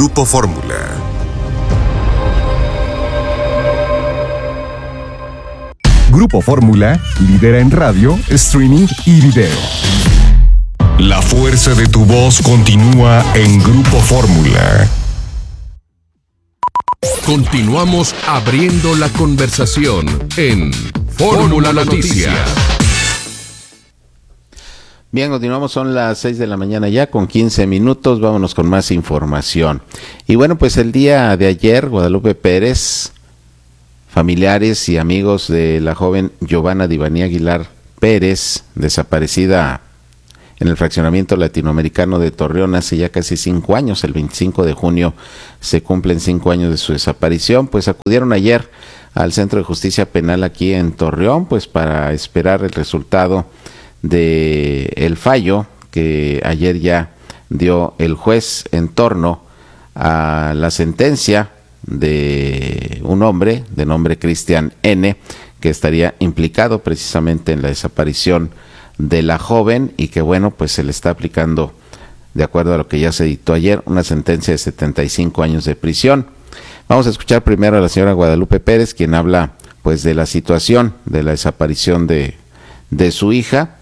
Grupo Fórmula. Grupo Fórmula lidera en radio, streaming y video. La fuerza de tu voz continúa en Grupo Fórmula. Continuamos abriendo la conversación en Fórmula Noticias. Bien, continuamos, son las 6 de la mañana ya con 15 minutos, vámonos con más información. Y bueno, pues el día de ayer, Guadalupe Pérez, familiares y amigos de la joven Giovanna Divaní Aguilar Pérez, desaparecida en el fraccionamiento latinoamericano de Torreón hace ya casi 5 años, el 25 de junio se cumplen 5 años de su desaparición, pues acudieron ayer al Centro de Justicia Penal aquí en Torreón, pues para esperar el resultado de el fallo que ayer ya dio el juez en torno a la sentencia de un hombre de nombre Cristian N., que estaría implicado precisamente en la desaparición de la joven y que bueno, pues se le está aplicando, de acuerdo a lo que ya se dictó ayer, una sentencia de 75 años de prisión. Vamos a escuchar primero a la señora Guadalupe Pérez, quien habla pues de la situación de la desaparición de su hija,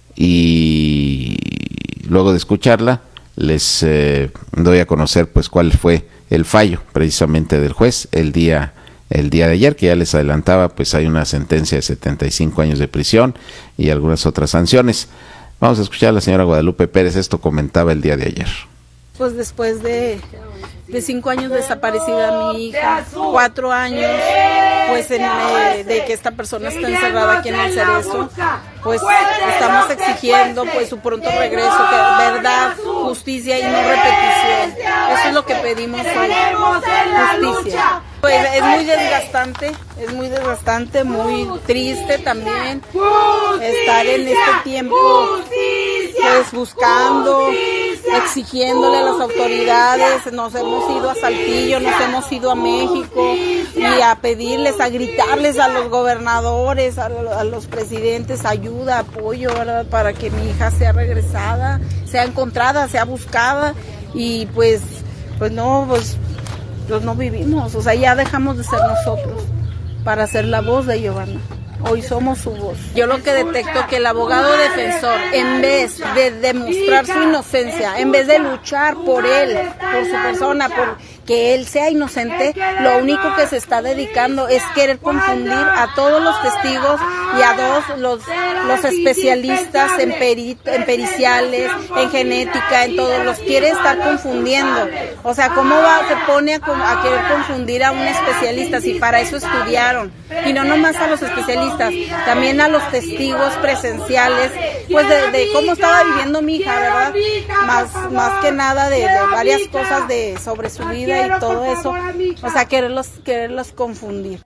y luego de escucharla les doy a conocer pues cuál fue el fallo precisamente del juez el día de ayer, que ya les adelantaba, pues hay una sentencia de 75 años de prisión y algunas otras sanciones. Vamos a escuchar a la señora Guadalupe Pérez, esto comentaba el día de ayer. Pues después de 5 años desaparecida mi hija, 4 años pues de que esta persona está encerrada aquí en el Cerezo, pues estamos exigiendo pues su pronto regreso, que verdad, justicia y no repetición. Eso es lo que pedimos hoy, justicia. Pues es muy desgastante, muy triste también estar en este tiempo pues buscando, exigiéndole a las autoridades. Nos hemos ido a Saltillo, nos hemos ido a México y a pedirles, a gritarles a los gobernadores, a los presidentes ayuda, apoyo, ¿verdad? Para que mi hija sea regresada, sea encontrada, sea buscada y pues no vivimos, o sea, ya dejamos de ser nosotros para ser la voz de Giovanna. Hoy somos su voz. Yo lo que detecto que el abogado defensor, en vez de demostrar su inocencia, en vez de luchar por él, por su persona, por que él sea inocente, lo único que se está dedicando es querer confundir a todos los testigos y a los especialistas en periciales, en genética, en todos, los quiere estar confundiendo. O sea, ¿cómo se pone a querer confundir a un especialista si para eso estudiaron? Y no nomás a los especialistas, también a los testigos presenciales, pues de cómo estaba viviendo mi hija, ¿verdad? Más que nada de varias cosas sobre su vida y todo eso, o sea, quererlos confundir.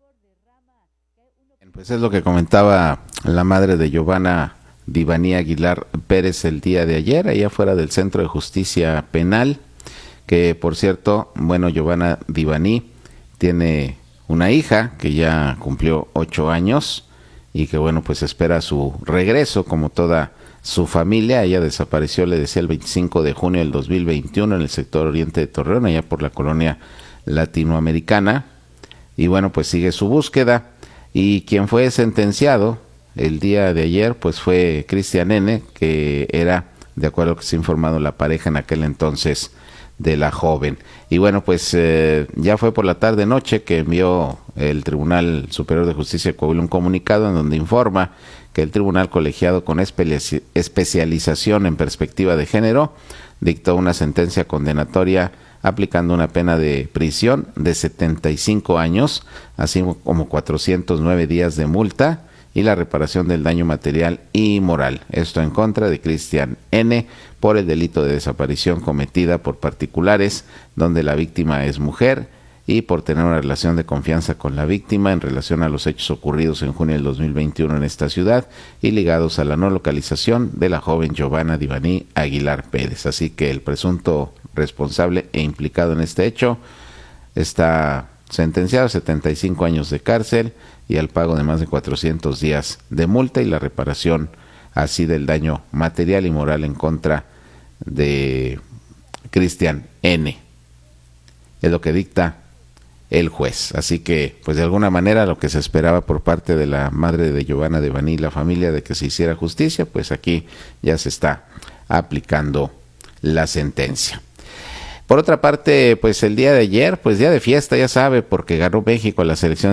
Pues es lo que comentaba la madre de Giovanna Divaní Aguilar Pérez el día de ayer, allá afuera del Centro de Justicia Penal, que por cierto, bueno, Giovanna Divaní tiene una hija que ya cumplió 8 años y que bueno, pues espera su regreso como toda su familia. Ella desapareció, le decía, el 25 de junio del 2021 en el sector oriente de Torreón, allá por la colonia latinoamericana, y bueno, pues sigue su búsqueda. Y quien fue sentenciado el día de ayer pues fue Cristian N., que era, de acuerdo a lo que se ha informado, la pareja en aquel entonces de la joven. Y bueno, pues ya fue por la tarde-noche que envió el Tribunal Superior de Justicia de Coahuila un comunicado en donde informa que el Tribunal Colegiado con especialización en perspectiva de género dictó una sentencia condenatoria aplicando una pena de prisión de 75 años, así como 409 días de multa y la reparación del daño material y moral. Esto en contra de Cristian N. por el delito de desaparición cometida por particulares donde la víctima es mujer y por tener una relación de confianza con la víctima en relación a los hechos ocurridos en junio del 2021 en esta ciudad y ligados a la no localización de la joven Giovanna Divaní Aguilar Pérez. Así que el presunto responsable e implicado en este hecho está sentenciado a 75 años de cárcel y al pago de más de 400 días de multa y la reparación así del daño material y moral en contra de Cristian N. es lo que dicta el juez. Así que, pues de alguna manera, lo que se esperaba por parte de la madre de Giovanna Devanny y la familia de que se hiciera justicia, pues aquí ya se está aplicando la sentencia. Por otra parte, pues el día de ayer, pues día de fiesta, ya sabe, porque ganó México la selección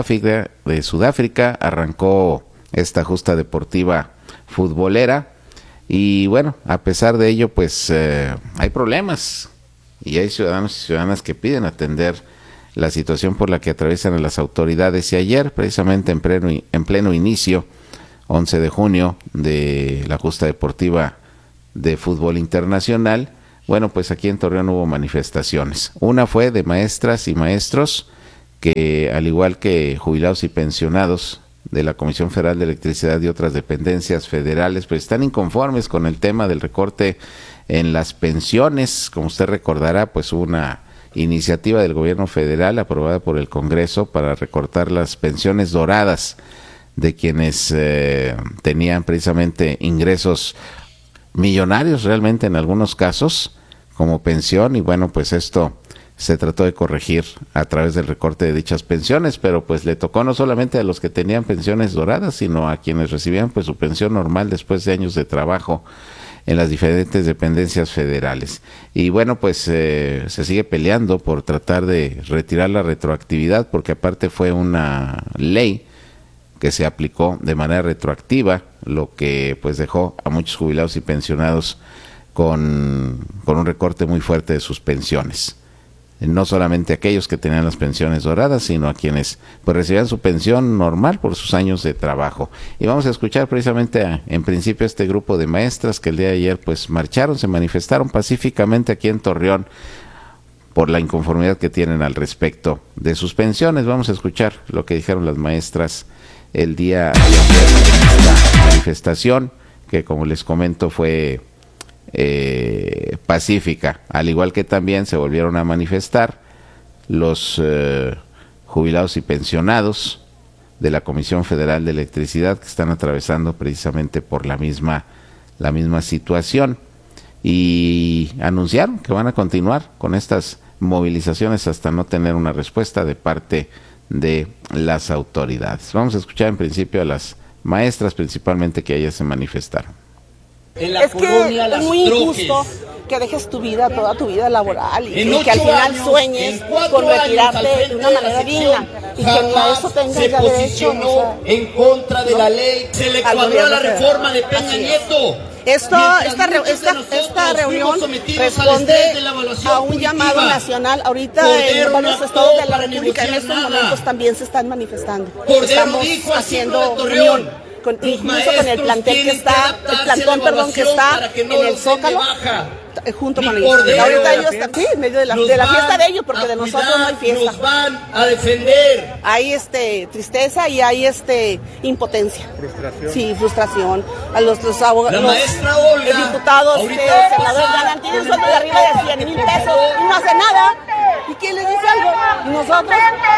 de Sudáfrica, arrancó esta justa deportiva futbolera, y bueno, a pesar de ello, pues hay problemas, y hay ciudadanos y ciudadanas que piden atender la situación por la que atraviesan las autoridades. Y ayer, precisamente en pleno inicio, 11 de junio, de la justa deportiva de fútbol internacional, bueno, pues aquí en Torreón hubo manifestaciones. Una fue de maestras y maestros que, al igual que jubilados y pensionados de la Comisión Federal de Electricidad y otras dependencias federales, pues están inconformes con el tema del recorte en las pensiones. Como usted recordará, pues hubo una iniciativa del gobierno federal aprobada por el Congreso para recortar las pensiones doradas de quienes tenían precisamente ingresos millonarios realmente en algunos casos como pensión, y bueno, pues esto se trató de corregir a través del recorte de dichas pensiones, pero pues le tocó no solamente a los que tenían pensiones doradas, sino a quienes recibían pues su pensión normal después de años de trabajo en las diferentes dependencias federales. Y bueno, pues se sigue peleando por tratar de retirar la retroactividad, porque aparte fue una ley que se aplicó de manera retroactiva, lo que pues dejó a muchos jubilados y pensionados con un recorte muy fuerte de sus pensiones. No solamente aquellos que tenían las pensiones doradas, sino a quienes pues recibían su pensión normal por sus años de trabajo. Y vamos a escuchar precisamente en principio este grupo de maestras que el día de ayer pues marcharon, se manifestaron pacíficamente aquí en Torreón por la inconformidad que tienen al respecto de sus pensiones. Vamos a escuchar lo que dijeron las maestras el día de ayer en esta manifestación, que como les comento fue pacífica, al igual que también se volvieron a manifestar los jubilados y pensionados de la Comisión Federal de Electricidad, que están atravesando precisamente por la misma situación, y anunciaron que van a continuar con estas movilizaciones hasta no tener una respuesta de parte de las autoridades. Vamos a escuchar en principio a las maestras principalmente que ayer se manifestaron. Es que es muy injusto que dejes tu vida, toda tu vida laboral, y que al final sueñes con retirarte de una manera digna, y que a eso tengas ya derecho. O sea, en contra de la ley, se le cuadró la reforma de Peña Nieto. Esta reunión responde a un llamado nacional. Ahorita en varios estados de la República en estos momentos también se están manifestando. Estamos haciendo reunión. Incluso con el plantel que está, que está en el Zócalo, junto con ellos. Ahorita ellos están, sí, en medio de la fiesta de ellos, porque de nosotros no hay fiesta. Nos van a defender. Hay tristeza y hay impotencia. Frustración. Sí, frustración. A los abogados, la maestra Olga, los diputados, senadores ganan, tienen un sueldo de arriba de 100,000 pesos y no hace nada. ¿Y quién les dice algo? ¿Y nosotros?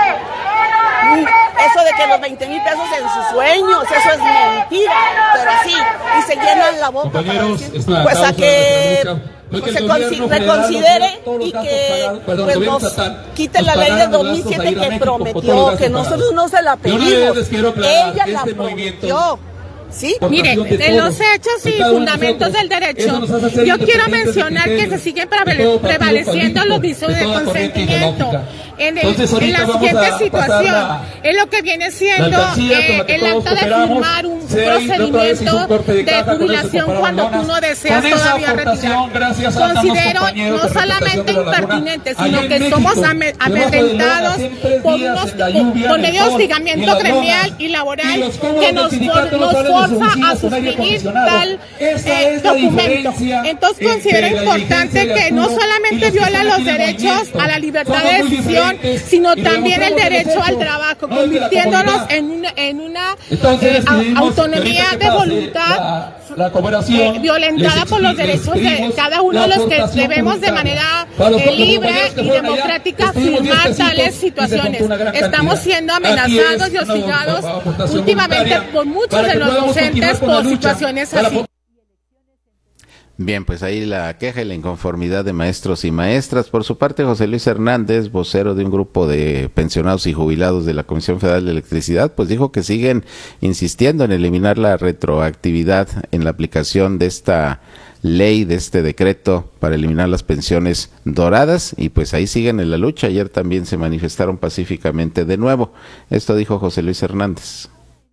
Eso de que los 20,000 pesos en sus sueños, eso es mentira, pero así, y se llenan la boca para decir, pues a que se reconsidere y que pues nos quite la ley del 2007 que prometió, que nosotros no se la pedimos, ella la prometió. ¿Sí? Mire, de los hechos y fundamentos del derecho, yo quiero mencionar que se siguen prevaleciendo los vicios de consentimiento. En la siguiente situación, es lo que viene siendo el acta de firmar un procedimiento de jubilación cuando tú no deseas todavía retirar. Considero no solamente impertinente, sino que somos amedrentados por medio de hostigamiento gremial y laboral que nos forza a suscribir tal documento. Entonces considero importante que no solamente viola los derechos a la libertad de decisión, sino también el derecho al trabajo, convirtiéndonos en una autonomía de voluntad violentada por los derechos de cada uno de los que debemos de manera libre y democrática firmar tales situaciones. Estamos siendo amenazados y hostigados últimamente por muchos de los docentes por situaciones así. Bien, pues ahí la queja y la inconformidad de maestros y maestras. Por su parte, José Luis Hernández, vocero de un grupo de pensionados y jubilados de la Comisión Federal de Electricidad, pues dijo que siguen insistiendo en eliminar la retroactividad en la aplicación de esta ley, de este decreto para eliminar las pensiones doradas, y pues ahí siguen en la lucha. Ayer también se manifestaron pacíficamente de nuevo. Esto dijo José Luis Hernández.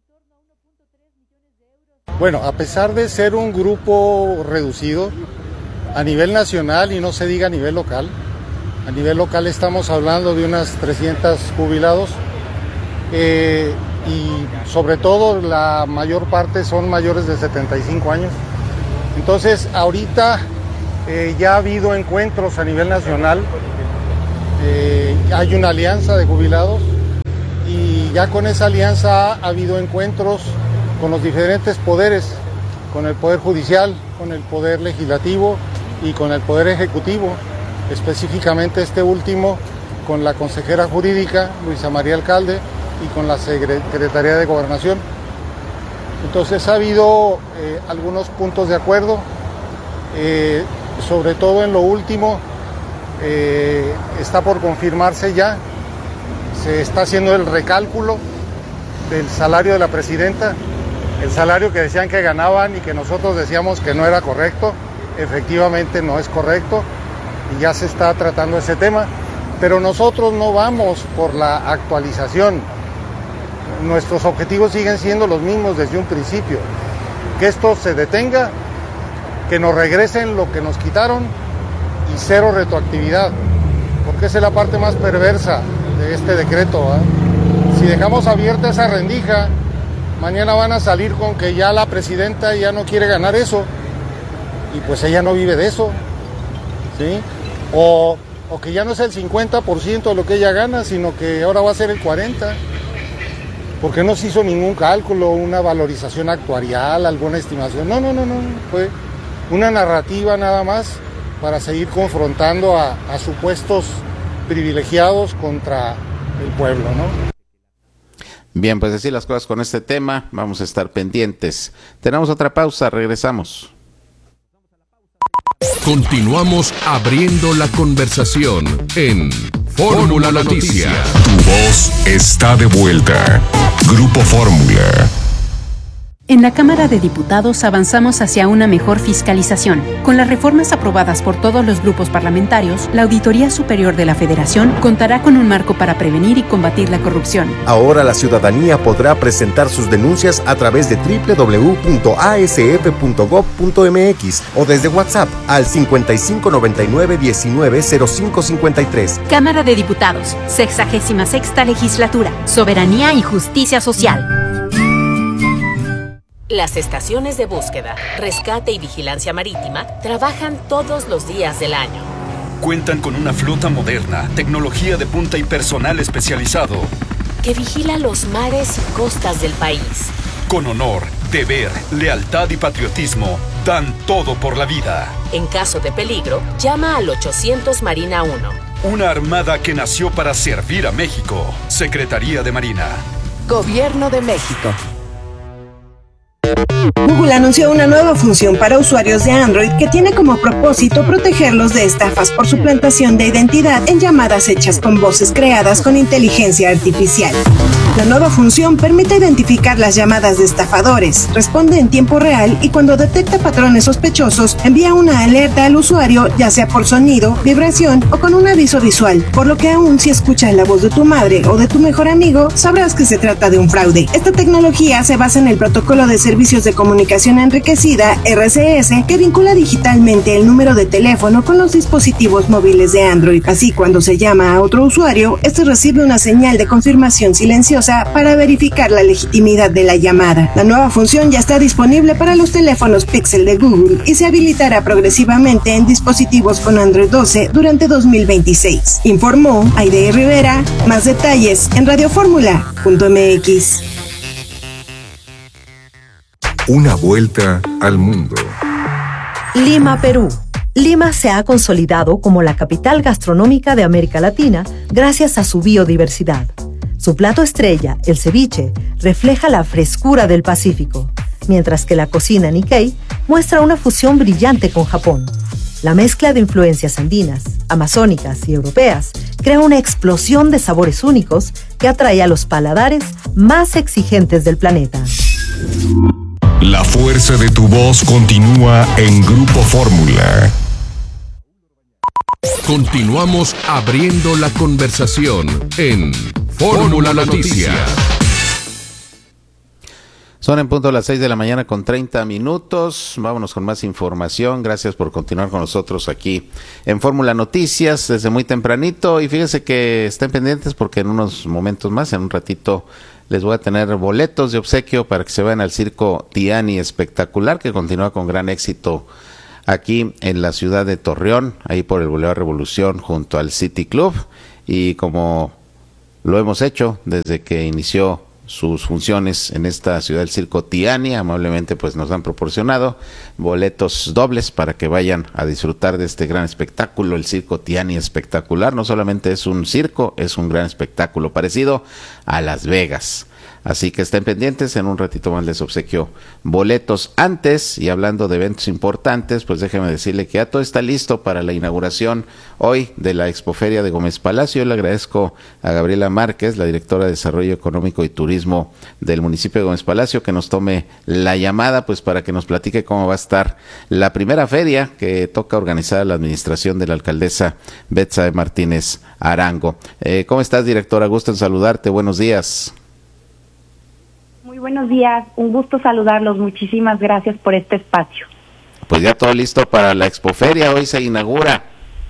Bueno, a pesar de ser un grupo reducido a nivel nacional y no se diga a nivel local estamos hablando de unas 300 jubilados y sobre todo la mayor parte son mayores de 75 años. Entonces ahorita ya ha habido encuentros a nivel nacional, hay una alianza de jubilados y ya con esa alianza ha habido encuentros con los diferentes poderes, con el Poder Judicial, con el Poder Legislativo y con el Poder Ejecutivo, específicamente este último con la consejera jurídica, Luisa María Alcalde, y con la Secretaría de Gobernación. Entonces ha habido algunos puntos de acuerdo, sobre todo en lo último, está por confirmarse ya, se está haciendo el recálculo del salario de la presidenta. El salario que decían que ganaban y que nosotros decíamos que no era correcto, efectivamente no es correcto y ya se está tratando ese tema, pero nosotros no vamos por la actualización. Nuestros objetivos siguen siendo los mismos desde un principio, que esto se detenga, que nos regresen lo que nos quitaron y cero retroactividad, porque esa es la parte más perversa de este decreto, ¿eh? Si dejamos abierta esa rendija, mañana van a salir con que ya la presidenta ya no quiere ganar eso y pues ella no vive de eso, ¿sí? O que ya no es el 50% de lo que ella gana, sino que ahora va a ser el 40%, porque no se hizo ningún cálculo, una valorización actuarial, alguna estimación, no, fue una narrativa nada más para seguir confrontando a supuestos privilegiados contra el pueblo, ¿no? Bien, pues así las cosas con este tema, vamos a estar pendientes. Tenemos otra pausa, regresamos. Continuamos abriendo la conversación en Fórmula Noticias. Tu voz está de vuelta. Grupo Fórmula. En la Cámara de Diputados avanzamos hacia una mejor fiscalización. Con las reformas aprobadas por todos los grupos parlamentarios, la Auditoría Superior de la Federación contará con un marco para prevenir y combatir la corrupción. Ahora la ciudadanía podrá presentar sus denuncias a través de www.asf.gov.mx o desde WhatsApp al 5599-190553. Cámara de Diputados, 66ª Legislatura, Soberanía y Justicia Social. Las estaciones de búsqueda, rescate y vigilancia marítima trabajan todos los días del año. Cuentan con una flota moderna, tecnología de punta y personal especializado que vigila los mares y costas del país. Con honor, deber, lealtad y patriotismo, dan todo por la vida. En caso de peligro, llama al 800 Marina 1. Una armada que nació para servir a México. Secretaría de Marina. Gobierno de México. Google anunció una nueva función para usuarios de Android que tiene como propósito protegerlos de estafas por suplantación de identidad en llamadas hechas con voces creadas con inteligencia artificial. La nueva función permite identificar las llamadas de estafadores, responde en tiempo real y cuando detecta patrones sospechosos envía una alerta al usuario, ya sea por sonido, vibración o con un aviso visual, por lo que aún si escuchas la voz de tu madre o de tu mejor amigo, sabrás que se trata de un fraude. Esta tecnología se basa en el protocolo de servicios de comunicación enriquecida, RCS, que vincula digitalmente el número de teléfono con los dispositivos móviles de Android. Así, cuando se llama a otro usuario, este recibe una señal de confirmación silenciosa para verificar la legitimidad de la llamada. La nueva función ya está disponible para los teléfonos Pixel de Google y se habilitará progresivamente en dispositivos con Android 12 durante 2026. Informó Aide Rivera. Más detalles en radioformula.mx. Una vuelta al mundo. Lima, Perú. Lima se ha consolidado como la capital gastronómica de América Latina gracias a su biodiversidad. Su plato estrella, el ceviche, refleja la frescura del Pacífico. mientras que la cocina Nikkei muestra una fusión brillante con Japón. La mezcla de influencias andinas, amazónicas y europeas crea una explosión de sabores únicos que atrae a los paladares más exigentes del planeta. La fuerza de tu voz continúa en Grupo Fórmula. Continuamos abriendo la conversación en Fórmula Noticias. Son en punto las 6 de la mañana con 30 minutos. Vámonos con más información. Gracias por continuar con nosotros aquí en Fórmula Noticias desde muy tempranito. Y fíjense que estén pendientes porque en unos momentos más, en un ratito, les voy a tener boletos de obsequio para que se vayan al Circo Tiani Espectacular, que continúa con gran éxito aquí en la ciudad de Torreón, ahí por el Boulevard Revolución junto al City Club. Y como lo hemos hecho desde que inició sus funciones en esta ciudad del Circo Tiani, amablemente pues nos han proporcionado boletos dobles para que vayan a disfrutar de este gran espectáculo, el Circo Tiani Espectacular. No solamente es un circo, es un gran espectáculo parecido a Las Vegas. Así que estén pendientes, en un ratito más les obsequio boletos. Antes, y hablando de eventos importantes, pues déjeme decirle que ya todo está listo para la inauguración hoy de la Expoferia de Gómez Palacio. Yo le agradezco a Gabriela Márquez, la directora de Desarrollo Económico y Turismo del municipio de Gómez Palacio, que nos tome la llamada pues para que nos platique cómo va a estar la primera feria que toca organizar la administración de la alcaldesa Betsabe Martínez Arango. ¿Cómo estás, directora? Gusto en saludarte. Buenos días. Muy buenos días, un gusto saludarlos, muchísimas gracias por este espacio. Pues ya todo listo para la Expoferia, hoy se inaugura.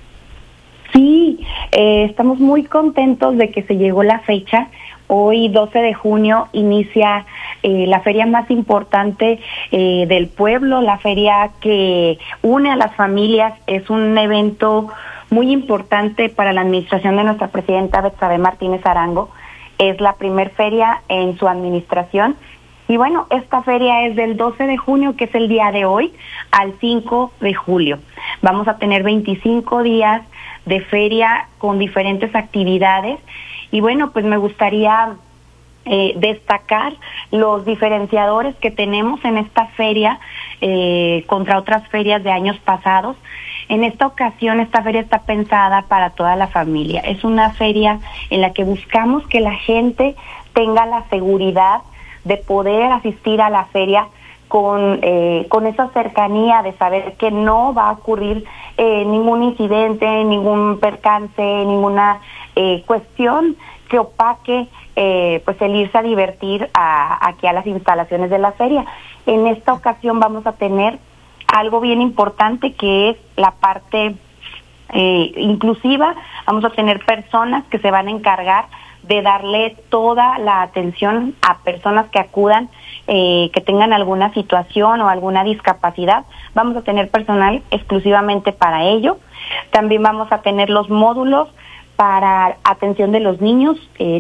Sí, estamos muy contentos de que se llegó la fecha. Hoy, 12 de junio, inicia la feria más importante del pueblo, la feria que une a las familias. Es un evento muy importante para la administración de nuestra presidenta Betsabe Martínez Arango. Es la primer feria en su administración. Y bueno, esta feria es del 12 de junio, que es el día de hoy, al 5 de julio. Vamos a tener 25 días de feria con diferentes actividades. Y bueno, pues me gustaría destacar los diferenciadores que tenemos en esta feria contra otras ferias de años pasados. En esta ocasión, esta feria está pensada para toda la familia. Es una feria en la que buscamos que la gente tenga la seguridad de poder asistir a la feria con esa cercanía de saber que no va a ocurrir ningún incidente, ningún percance, ninguna cuestión que opaque pues el irse a divertir aquí a las instalaciones de la feria. En esta ocasión vamos a tener algo bien importante, que es la parte inclusiva. Vamos a tener personas que se van a encargar de darle toda la atención a personas que acudan, que tengan alguna situación o alguna discapacidad. Vamos a tener personal exclusivamente para ello. También vamos a tener los módulos para atención de los niños.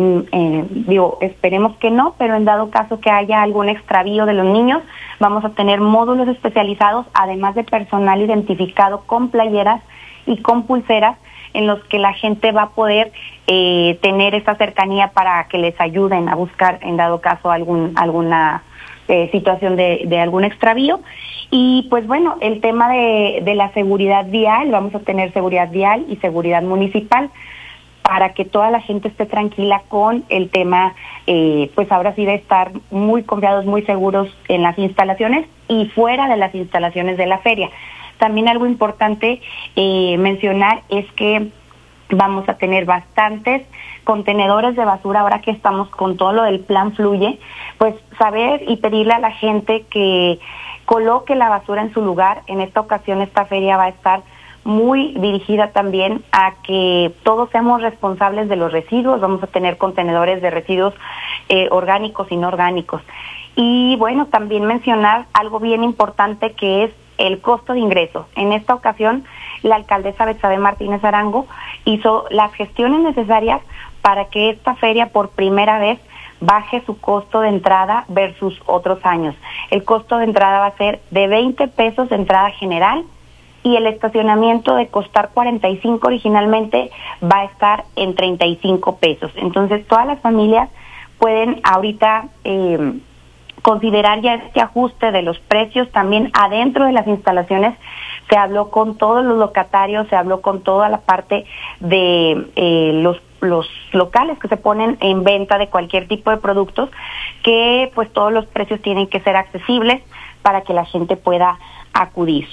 Esperemos que no, pero en dado caso que haya algún extravío de los niños, vamos a tener módulos especializados, además de personal identificado con playeras y con pulseras, en los que la gente va a poder tener esta cercanía para que les ayuden a buscar, en dado caso, alguna situación de algún extravío. Y pues bueno, el tema de la seguridad vial, vamos a tener seguridad vial y seguridad municipal, para que toda la gente esté tranquila con el tema, pues ahora sí de estar muy confiados, muy seguros en las instalaciones y fuera de las instalaciones de la feria. También algo importante mencionar es que vamos a tener bastantes contenedores de basura ahora que estamos con todo lo del plan Fluye, pues saber y pedirle a la gente que coloque la basura en su lugar. En esta ocasión esta feria va a estar muy dirigida también a que todos seamos responsables de los residuos. Vamos a tener contenedores de residuos orgánicos y no orgánicos. Y bueno, también mencionar algo bien importante, que es el costo de ingreso. En esta ocasión, la alcaldesa Betsabe Martínez Arango hizo las gestiones necesarias para que esta feria por primera vez baje su costo de entrada versus otros años. El costo de entrada va a ser de 20 pesos de entrada general, y el estacionamiento, de costar 45 originalmente, va a estar en 35 pesos. Entonces todas las familias pueden ahorita considerar ya este ajuste de los precios. También adentro de las instalaciones se habló con todos los locatarios, se habló con toda la parte de los locales que se ponen en venta de cualquier tipo de productos, que pues todos los precios tienen que ser accesibles para que la gente pueda acudir.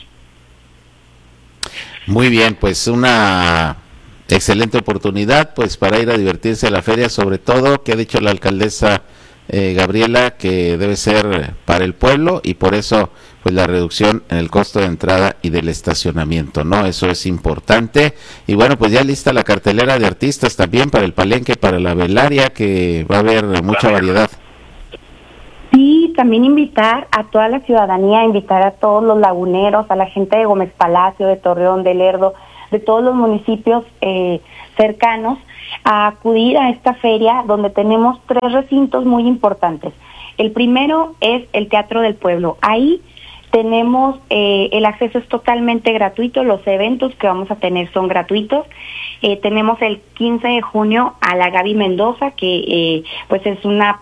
Muy bien, pues una excelente oportunidad pues para ir a divertirse a la feria, sobre todo que ha dicho la alcaldesa Gabriela que debe ser para el pueblo, y por eso pues la reducción en el costo de entrada y del estacionamiento, ¿no? Eso es importante. Y bueno, pues ya lista la cartelera de artistas también para el palenque, para la velaria, que va a haber mucha variedad. Sí, también invitar a toda la ciudadanía, invitar a todos los laguneros, a la gente de Gómez Palacio, de Torreón, de Lerdo, de todos los municipios cercanos, a acudir a esta feria donde tenemos 3 recintos muy importantes. El primero es el Teatro del Pueblo. Ahí tenemos, el acceso es totalmente gratuito, los eventos que vamos a tener son gratuitos. Tenemos el 15 de junio a la Gaby Mendoza, que pues es una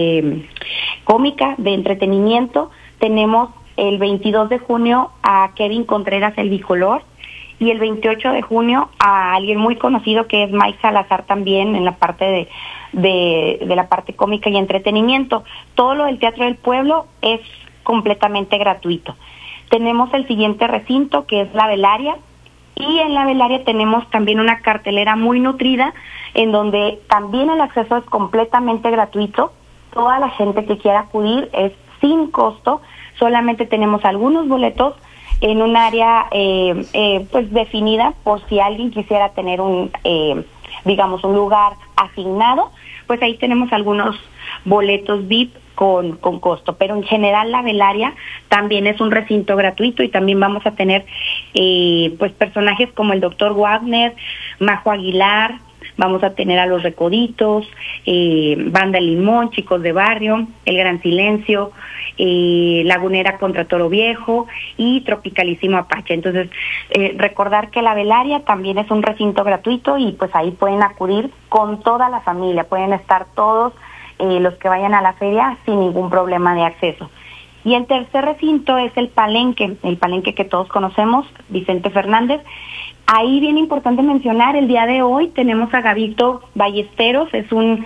cómica de entretenimiento. Tenemos el 22 de junio a Kevin Contreras, el bicolor, y el 28 de junio a alguien muy conocido que es Mike Salazar, también en la parte de la parte cómica y entretenimiento. Todo lo del Teatro del Pueblo es completamente gratuito. Tenemos el siguiente recinto, que es la velaria, y en la velaria tenemos también una cartelera muy nutrida, en donde también el acceso es completamente gratuito. Toda la gente que quiera acudir es sin costo. Solamente tenemos algunos boletos en un área pues definida, por si alguien quisiera tener un digamos un lugar asignado, pues ahí tenemos algunos boletos VIP con costo, pero en general la velaria también es un recinto gratuito, y también vamos a tener pues personajes como el Dr. Wagner, Majo Aguilar, vamos a tener a Los Recoditos, Banda Limón, Chicos de Barrio, El Gran Silencio, Lagunera contra Toro Viejo y Tropicalísimo Apache. Entonces, recordar que la velaria también es un recinto gratuito, y pues ahí pueden acudir con toda la familia, pueden estar todos los que vayan a la feria sin ningún problema de acceso. Y el tercer recinto es el palenque que todos conocemos, Vicente Fernández. Ahí bien importante mencionar, el día de hoy tenemos a Gabito Ballesteros, es un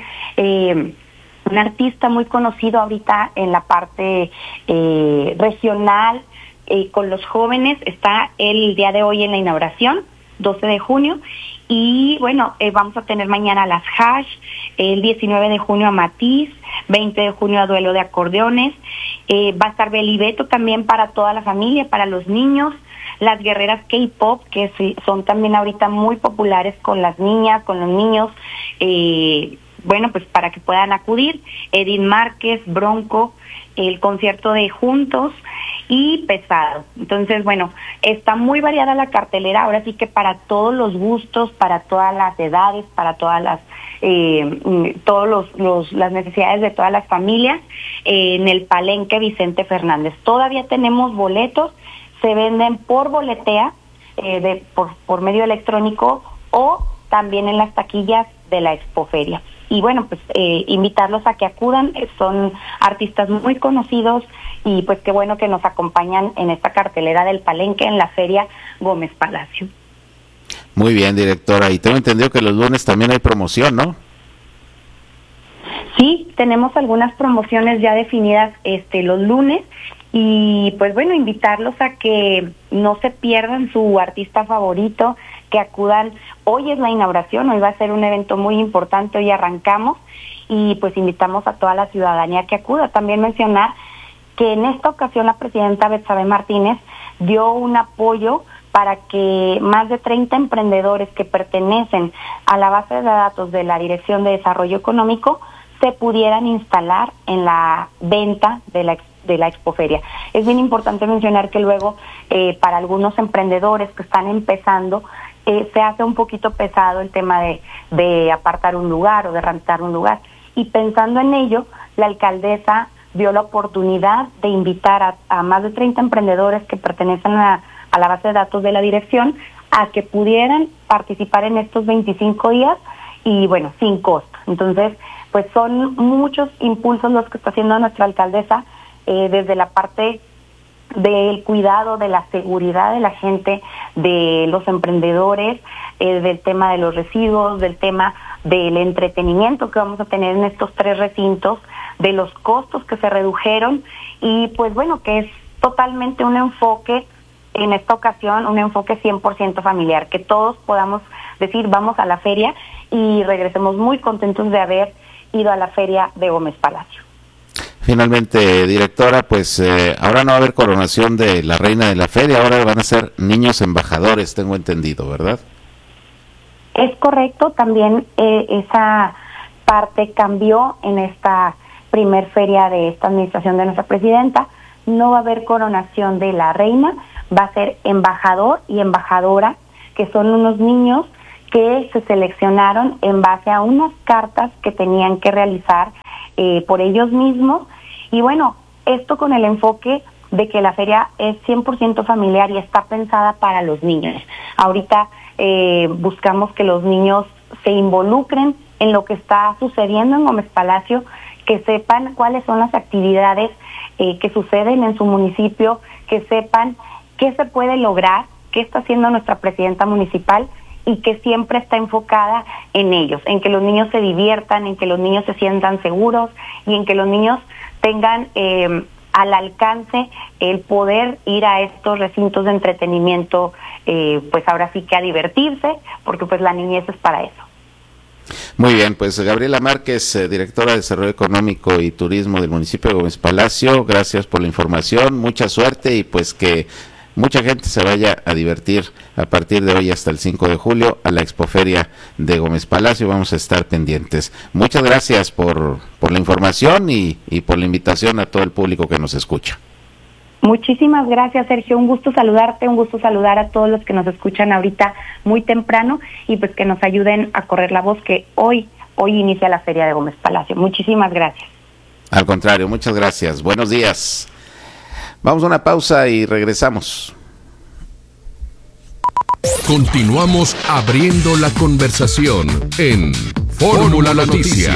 artista muy conocido ahorita en la parte regional, con los jóvenes. Está el día de hoy en la inauguración, 12 de junio, y bueno, vamos a tener mañana a las Hash, el 19 de junio a Matiz, 20 de junio a Duelo de Acordeones, va a estar Belibeto también para toda la familia, para los niños, las guerreras K-pop, que son también ahorita muy populares con las niñas, con los niños, bueno, pues para que puedan acudir, Edith Márquez, Bronco, el concierto de Juntos y Pesado. Entonces, bueno, está muy variada la cartelera, ahora sí que para todos los gustos, para todas las edades, para todas las las necesidades de todas las familias, en el palenque Vicente Fernández. Todavía tenemos boletos, se venden por boletea, por medio electrónico, o también en las taquillas de la Expoferia. Y bueno, pues invitarlos a que acudan, son artistas muy conocidos, y pues qué bueno que nos acompañan en esta cartelera del palenque en la Feria Gómez Palacio. Muy bien, directora, y tengo entendido que los lunes también hay promoción, ¿no? Sí, tenemos algunas promociones ya definidas los lunes, y pues bueno, invitarlos a que no se pierdan su artista favorito, que acudan. Hoy es la inauguración, hoy va a ser un evento muy importante, hoy arrancamos, y pues invitamos a toda la ciudadanía que acuda. También mencionar que en esta ocasión la presidenta Betsabe Martínez dio un apoyo para que más de 30 emprendedores que pertenecen a la base de datos de la Dirección de Desarrollo Económico se pudieran instalar en la venta de la Expoferia. Es bien importante mencionar que luego para algunos emprendedores que están empezando se hace un poquito pesado el tema de apartar un lugar o de rentar un lugar, y pensando en ello, la alcaldesa vio la oportunidad de invitar a más de 30 emprendedores que pertenecen a la base de datos de la dirección a que pudieran participar en estos 25 días, y bueno, sin costo. Entonces, pues son muchos impulsos los que está haciendo nuestra alcaldesa, desde la parte del cuidado, de la seguridad de la gente, de los emprendedores, del tema de los residuos, del tema del entretenimiento que vamos a tener en estos 3 recintos, de los costos que se redujeron y pues bueno, que es totalmente un enfoque en esta ocasión, un enfoque 100% familiar, que todos podamos decir vamos a la feria y regresemos muy contentos de haber ido a la feria de Gómez Palacio. Finalmente, directora, pues ahora no va a haber coronación de la reina de la feria, ahora van a ser niños embajadores, tengo entendido, ¿verdad? Es correcto, también esa parte cambió en esta primer feria de esta administración de nuestra presidenta. No va a haber coronación de la reina, va a ser embajador y embajadora, que son unos niños que se seleccionaron en base a unas cartas que tenían que realizar por ellos mismos. Y bueno, esto con el enfoque de que la feria es 100% familiar y está pensada para los niños. Ahorita buscamos que los niños se involucren en lo que está sucediendo en Gómez Palacio, que sepan cuáles son las actividades que suceden en su municipio, que sepan qué se puede lograr, qué está haciendo nuestra presidenta municipal y que siempre está enfocada en ellos, en que los niños se diviertan, en que los niños se sientan seguros y en que los niños tengan al alcance el poder ir a estos recintos de entretenimiento, pues ahora sí que a divertirse, porque pues la niñez es para eso. Muy bien, pues Gabriela Márquez, directora de Desarrollo Económico y Turismo del municipio de Gómez Palacio, gracias por la información, mucha suerte y pues que mucha gente se vaya a divertir a partir de hoy hasta el 5 de julio a la Expoferia de Gómez Palacio, vamos a estar pendientes. Muchas gracias por la información y por la invitación a todo el público que nos escucha. Muchísimas gracias, Sergio, un gusto saludarte, un gusto saludar a todos los que nos escuchan ahorita muy temprano y pues que nos ayuden a correr la voz que hoy inicia la Feria de Gómez Palacio. Muchísimas gracias. Al contrario, muchas gracias. Buenos días. Vamos a una pausa y regresamos. Continuamos abriendo la conversación en Fórmula Noticia.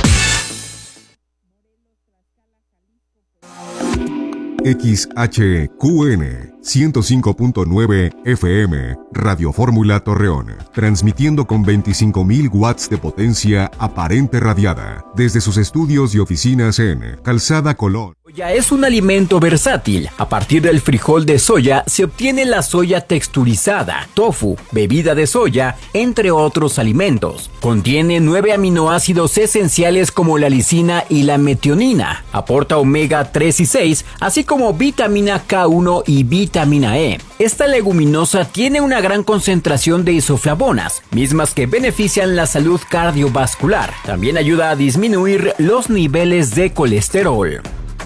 XHQN 105.9 FM, Radio Fórmula Torreón, transmitiendo con 25.000 watts de potencia aparente radiada, desde sus estudios y oficinas en Calzada Colón. Soya es un alimento versátil. A partir del frijol de soya se obtiene la soya texturizada, tofu, bebida de soya, entre otros alimentos. Contiene 9 aminoácidos esenciales como la lisina y la metionina. Aporta omega 3 y 6, así como vitamina K1 y vitamina E. Esta leguminosa tiene una gran concentración de isoflavonas, mismas que benefician la salud cardiovascular. También ayuda a disminuir los niveles de colesterol.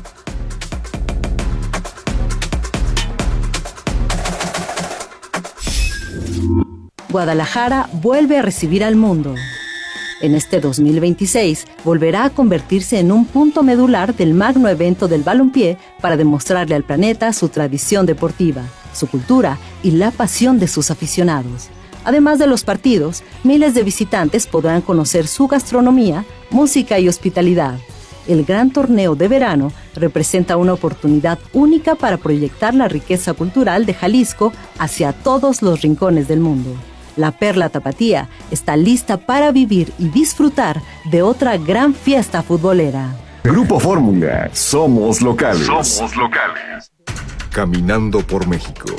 Guadalajara vuelve a recibir al mundo. En este 2026 volverá a convertirse en un punto medular del magno evento del balompié para demostrarle al planeta su tradición deportiva, su cultura y la pasión de sus aficionados. Además de los partidos, miles de visitantes podrán conocer su gastronomía, música y hospitalidad. El gran torneo de verano representa una oportunidad única para proyectar la riqueza cultural de Jalisco hacia todos los rincones del mundo. La Perla Tapatía está lista para vivir y disfrutar de otra gran fiesta futbolera. Grupo Fórmula, somos locales. Somos locales. Caminando por México.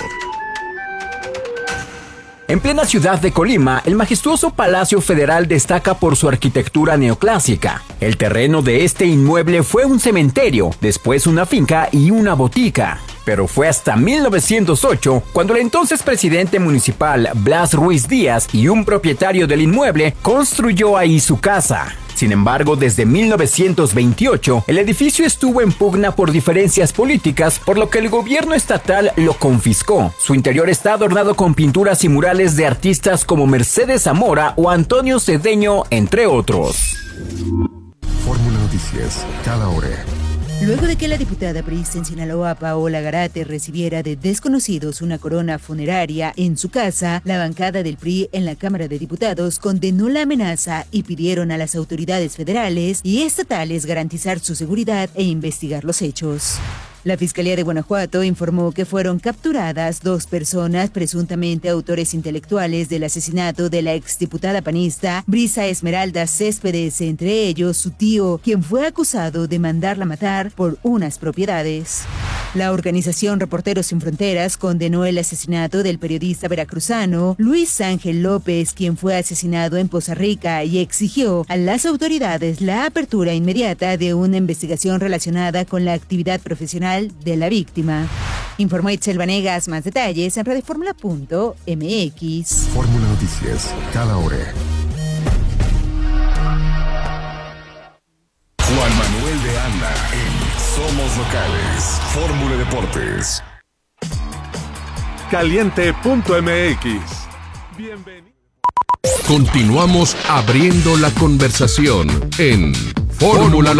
En plena ciudad de Colima, el majestuoso Palacio Federal destaca por su arquitectura neoclásica. El terreno de este inmueble fue un cementerio, después una finca y una botica. Pero fue hasta 1908 cuando el entonces presidente municipal Blas Ruiz Díaz y un propietario del inmueble construyó ahí su casa. Sin embargo, desde 1928, el edificio estuvo en pugna por diferencias políticas, por lo que el gobierno estatal lo confiscó. Su interior está adornado con pinturas y murales de artistas como Mercedes Zamora o Antonio Cedeño, entre otros. Fórmula Noticias, cada hora. Luego de que la diputada priista en Sinaloa, Paola Garate, recibiera de desconocidos una corona funeraria en su casa, la bancada del PRI en la Cámara de Diputados condenó la amenaza y pidieron a las autoridades federales y estatales garantizar su seguridad e investigar los hechos. La Fiscalía de Guanajuato informó que fueron capturadas 2 personas presuntamente autores intelectuales del asesinato de la exdiputada panista Brisa Esmeralda Céspedes, entre ellos su tío, quien fue acusado de mandarla matar por unas propiedades. La organización Reporteros Sin Fronteras condenó el asesinato del periodista veracruzano Luis Ángel López, quien fue asesinado en Poza Rica, y exigió a las autoridades la apertura inmediata de una investigación relacionada con la actividad profesional de la víctima. Informó Itzel Vanegas. Más detalles en radioformula.mx. Fórmula Noticias, cada hora. Juan Manuel de Anda en Somos Locales. Fórmula Deportes. Caliente.mx. Bienvenido. Continuamos abriendo la conversación en Fórmula